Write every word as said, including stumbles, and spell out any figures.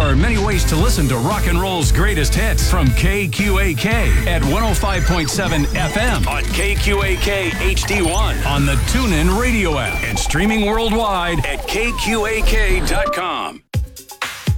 are many ways to listen to rock and roll's greatest hits from K Q A K at one oh five point seven F M on K Q A K H D one on the TuneIn Radio app and streaming worldwide at K Q A K dot com.